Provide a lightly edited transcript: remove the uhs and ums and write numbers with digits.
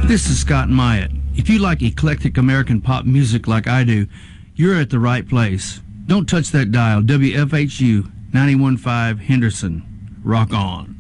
This is Scott Myatt. If you like eclectic American pop music like I do, you're at the right place. Don't touch that dial. WFHU 91.5 Henderson. Rock on.